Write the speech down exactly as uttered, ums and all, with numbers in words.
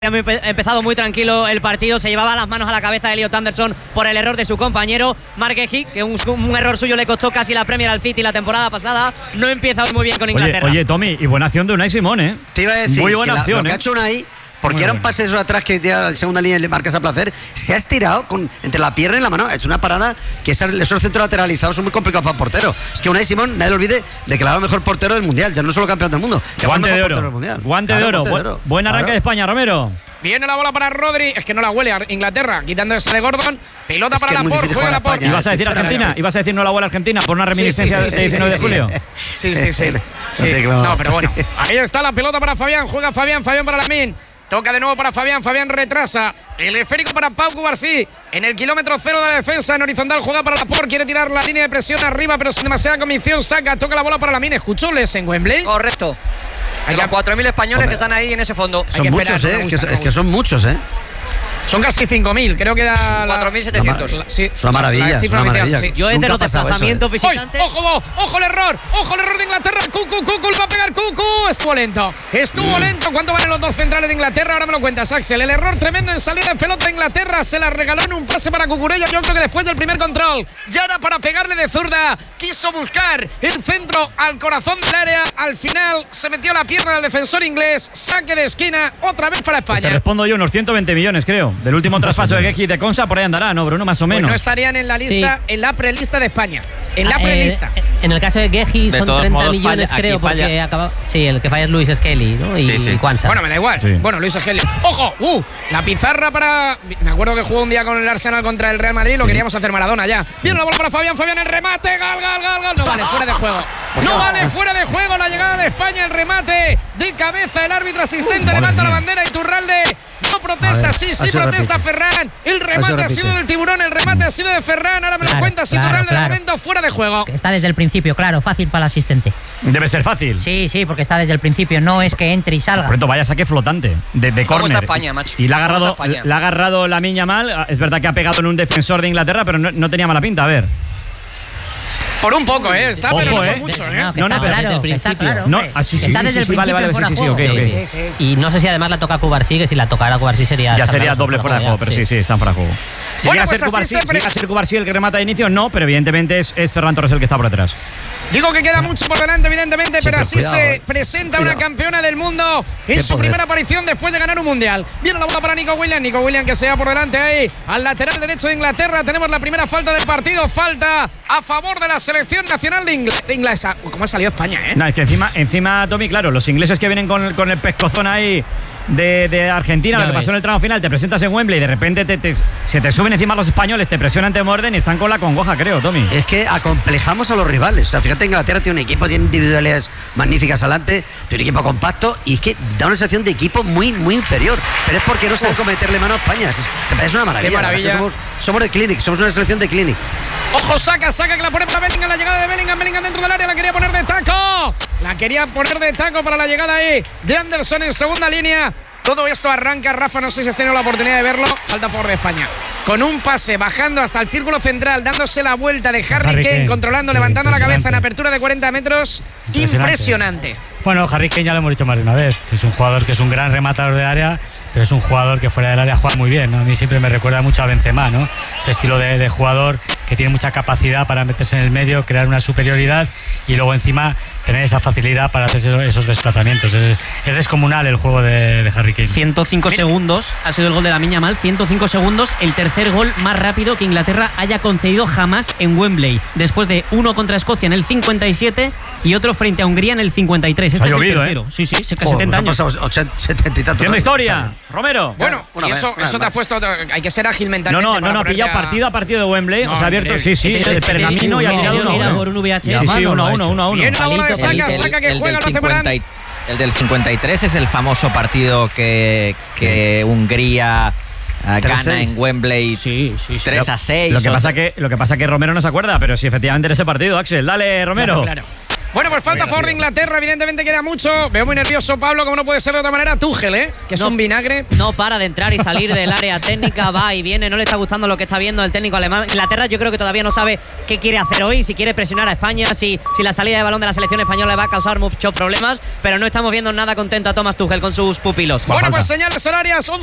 Ha empezado muy tranquilo el partido, se llevaba las manos a la cabeza de Elliot Anderson por el error de su compañero Mark Gehi, que un, un error suyo le costó casi la Premier al City la temporada pasada. No empieza hoy muy bien con Inglaterra. Oye, oye Tommy, y buena acción de Unai Simón, ¿eh? Te iba a decir, muy buena que la, acción, lo que ¿eh? ha hecho Unai, porque eran pases atrás que tira la segunda línea y le marcas a placer, se ha estirado con, entre la pierna y la mano. Es una parada que esos centros lateralizados son muy complicados para el portero. Es que Unai Simón, nadie lo olvide, declarado mejor portero del mundial, ya no solo campeón del mundo. Guante de oro. Guante de oro. Buen arranque claro. de España, Romero. Viene la bola para Rodri, es que no la huele a Inglaterra, quitando esa de Gordon. Pelota es para Laporte, juega Laporte. ¿Ibas a decir Argentina? ¿Ibas a decir no la huele a Argentina por una reminiscencia sí, sí, sí, de diecinueve sí, de julio? Sí, sí, sí. sí. sí. No, pero bueno. Ahí está la pelota para Fabián, juega Fabián, Fabián para Lamine. Toca de nuevo para Fabián, Fabián retrasa. El esférico para Pau Cubarsí. En el kilómetro cero de la defensa, en horizontal juega para Laporte. Quiere tirar la línea de presión arriba, pero sin demasiada convicción. Saca, toca la bola para Lamine. ¿Escuchóles en Wembley? Correcto. Hay cuatro mil españoles Hombre, que están ahí en ese fondo. Son muchos, ¿eh? Es que, es que son muchos, ¿eh? Son casi cinco mil, creo que era cuatro mil setecientos. Sí, es una maravilla, es una maravilla. Sí. Yo desde los desplazamientos eso, ¿eh? visitantes. ¡Ojo, ojo el error! ¡Ojo el error de Inglaterra! ¡Cucu, Cucu! ¡Le va a pegar Cucu! Estuvo lento. Estuvo mm. lento. ¿Cuánto valen los dos centrales de Inglaterra? Ahora me lo cuentas, Axel. El error tremendo en salida de pelota de Inglaterra. Se la regaló en un pase para Cucurella. Yo creo que después del primer control, ya era para pegarle de zurda. Quiso buscar el centro al corazón del área. Al final se metió la pierna del defensor inglés. Saque de esquina. Otra vez para España. Pues te respondo yo, unos ciento veinte millones, creo. Del último traspaso de Gehi de Consa, por ahí andará, ¿no, Bruno? Más o menos. Pues no estarían en la lista, sí. en la prelista de España. En la eh, prelista. En el caso de Gehi son treinta modos, millones, falla, creo, porque falla. acaba. Sí, el que falla es Luis Skelly, ¿no? Y, sí, sí. y Quansah. Bueno, me da igual. Sí. Bueno, Luis Skelly. ¡Ojo! ¡Uh! La pizarra para. Me acuerdo que jugó un día con el Arsenal contra el Real Madrid. Lo sí. queríamos hacer Maradona ya. Viene la bola para Fabián. Fabián, el remate. Gal, gal, gal, gal. No vale, fuera de juego. No vale, fuera de juego la llegada de España. El remate de cabeza. El árbitro asistente uh, levanta la bandera. Iturralde. No protesta, ver, sí, sí protesta repite. Ferran. El remate ha sido del Tiburón, el remate ha sido de Ferran. Ahora me claro, lo cuentas, claro, Iturralde claro. de momento fuera de juego. Está desde el principio, claro, fácil para el asistente. Debe ser fácil. Sí, sí, porque está desde el principio, no es que entre y salga. Por vaya saque flotante de, de córner. España, macho? Y la ha agarrado, la ha agarrado Lamine Yamal. Es verdad que ha pegado en un defensor de Inglaterra, pero no, no tenía mala pinta, a ver. Por un poco, ¿eh? Está, Ojo, pero no ¿eh? por mucho, ¿eh? No, que no, está, no, claro, desde el que está claro. No, así sí, está sí, desde sí, el vale, vale, fuera sí, sí, juego. okay, okay. Sí, sí, sí. Y no sé si además la toca Cubarsí, que si la tocara Cubarsí sería. Ya sería doble fuera de juego, pero sí, sí, están fuera de juego. Si bueno, llega pues a ser Cubarsí, se si llega a ser Cubarsí el que remata de inicio, no, pero evidentemente es, es Ferran Torres el que está por detrás. Digo que queda mucho por delante, evidentemente, sí, pero así cuidado, se eh. presenta cuidado. Una campeona del mundo en Qué su poder. primera aparición después de ganar un mundial. Viene la bola para Nico Williams. Nico Williams que se va por delante ahí al lateral derecho de Inglaterra. Tenemos la primera falta del partido. Falta a favor de la selección nacional de, Ingl de inglesa. ¿Cómo ha salido España, eh? No, es que encima, encima, Tommy, claro, los ingleses que vienen con, con el pescozón ahí de, de Argentina, ya lo que pasó en el tramo final, te presentas en Wembley y de repente te, te, se te suben encima los españoles, te presionan, te muerden y están con la congoja, creo, Tommy. Es que acomplejamos a los rivales. O sea, fíjate, Inglaterra tiene un equipo, tiene individualidades magníficas adelante, tiene un equipo compacto y es que da una sensación de equipo muy, muy inferior. Pero es porque no saben cómo meterle mano a España. Es, es una maravilla. Qué maravilla. Somos, somos de Clinic, somos una selección de Clinic. Ojo, saca, saca, que la pone para Bellingham. La llegada de Bellingham, Bellingham dentro del área, la quería poner de taco. La quería poner de taco para la llegada ahí de Anderson en segunda línea. Todo esto arranca, Rafa, no sé si has tenido la oportunidad de verlo. Falta a favor de España. Con un pase, bajando hasta el círculo central, dándose la vuelta de Harry, Harry Kane, Kane, controlando, sí, levantando la cabeza en apertura de cuarenta metros. Impresionante. impresionante. Bueno, Harry Kane ya lo hemos dicho más de una vez. Es un jugador que es un gran rematador de área, pero es un jugador que fuera del área juega muy bien, ¿no? A mí siempre me recuerda mucho a Benzema, ¿no? Ese estilo de, de jugador que tiene mucha capacidad para meterse en el medio, crear una superioridad y luego encima tener esa facilidad para hacer esos, esos desplazamientos. Es, es descomunal el juego de, de Harry Kane. ciento cinco segundos ha sido el gol de Lamine Yamal, ciento cinco segundos, el tercer gol más rápido que Inglaterra haya concedido jamás en Wembley, después de uno contra Escocia en el cincuenta y siete y otro frente a Hungría en el cincuenta y tres. Este ha es llovido, el tercero. ¿eh? Sí, sí, casi oh, setenta años. setenta y tantos. Tiene historia, Romero. Bueno, una y vez, eso, eso te ha puesto. Hay que ser ágil No, mentalmente. no, no, no, ha pillado a... partido a partido de Wembley. No, o sea, ha abierto, sí, sí, sí, de pergamino y ha tirado uno. Mira, por un V H S. Sí, sí, uno a uno, uno a uno. Viene la bola de saca, el, saca que el juega, del lo hace cincuenta y, el del cincuenta y tres es el famoso partido que, que Hungría gana en Wembley, sí, sí, sí. tres a seis. Lo que, pasa que, lo que pasa que Romero no se acuerda, pero sí, efectivamente en ese partido, Axel. Dale, Romero. Claro, claro. Bueno, pues falta a favor de Inglaterra, evidentemente queda mucho. Veo muy nervioso Pablo, como no puede ser de otra manera, Tuchel, ¿eh? Que es no, un vinagre. No para de entrar y salir del área técnica, va y viene, no le está gustando lo que está viendo el técnico alemán. Inglaterra yo creo que todavía no sabe qué quiere hacer hoy, si quiere presionar a España, si, si la salida de balón de la selección española le va a causar muchos problemas, pero no estamos viendo nada contento a Thomas Tuchel con sus pupilos. Bueno, pues señales horarias.